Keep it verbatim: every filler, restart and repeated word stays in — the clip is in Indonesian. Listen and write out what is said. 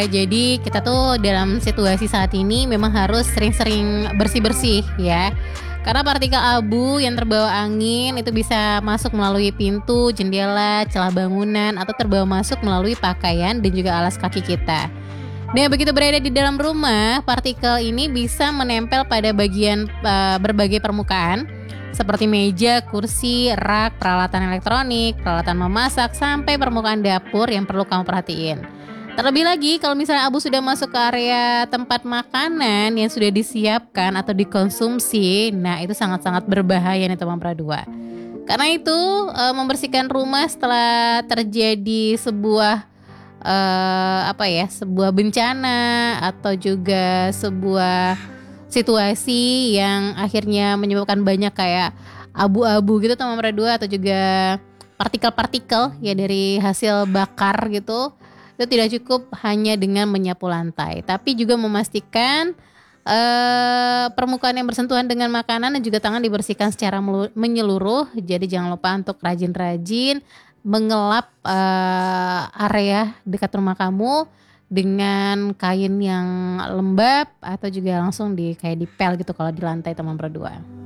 Jadi kita tuh dalam situasi saat ini memang harus sering-sering bersih-bersih ya. Karena partikel abu yang terbawa angin itu bisa masuk melalui pintu, jendela, celah bangunan atau terbawa masuk melalui pakaian dan juga alas kaki kita. Nah, begitu berada di dalam rumah, partikel ini bisa menempel pada bagian uh, berbagai permukaan seperti meja, kursi, rak, peralatan elektronik, peralatan memasak, sampai permukaan dapur yang perlu kamu perhatiin. Terlebih lagi kalau misalnya abu sudah masuk ke area tempat makanan yang sudah disiapkan atau dikonsumsi, nah itu sangat-sangat berbahaya nih teman Pradua. Karena itu e, membersihkan rumah setelah terjadi sebuah e, apa ya, sebuah bencana atau juga sebuah situasi yang akhirnya menyebabkan banyak kayak abu-abu gitu teman Pradua, atau juga partikel-partikel ya dari hasil bakar gitu. Itu tidak cukup hanya dengan menyapu lantai, tapi juga memastikan uh, permukaan yang bersentuhan dengan makanan dan juga tangan dibersihkan secara menyeluruh. Jadi jangan lupa untuk rajin-rajin mengelap uh, area dekat rumah kamu dengan kain yang lembab atau juga langsung di kayak dipel gitu kalau di lantai teman berdua.